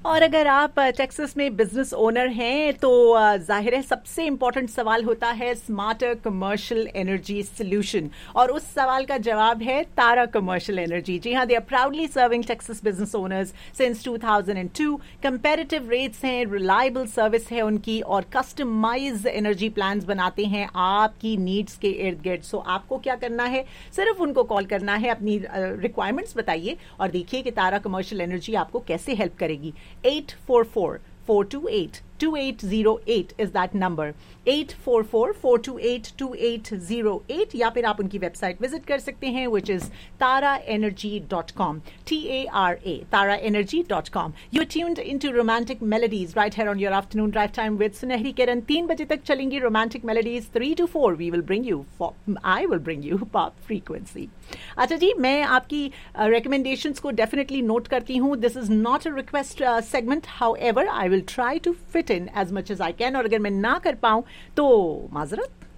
और अगर आप टेक्सास में बिजनेस ओनर हैं तो जाहिर है सबसे इंपॉर्टेंट सवाल होता है स्मार्टर कमर्शियल एनर्जी सोल्यूशन, और उस सवाल का जवाब है तारा कमर्शियल एनर्जी। जी हाँ, they are proudly serving Texas business owners since 2002। Comparative rates हैं, रिलायबल सर्विस है उनकी, और कस्टमाइज एनर्जी प्लान्स बनाते हैं आपकी नीड्स के इर्द गिर्द। सो आपको क्या करना है, सिर्फ उनको कॉल करना है, अपनी रिक्वायरमेंट्स बताइए और देखिए कि तारा कमर्शियल एनर्जी आपको कैसे हेल्प करेगी। 844-428-2808 is that number, 844-428-2808, या फिर आप उनकी वेबसाइट विजिट कर सकते हैं which is taraenergy.com, TARA, taraenergy.com. You're tuned into Romantic Melodies right here on your afternoon drive time with Sunehri Kiran. 3 बजे तक चलेंगी Romantic Melodies, 3 to 4 I will bring you pop frequency. अच्छा जी, मैं आपकी recommendations को definitely note करती हूँ. This is not a request segment, however I will try to fit in as much as I can, और अगर मैं ना कर पाऊँ तो माजरत।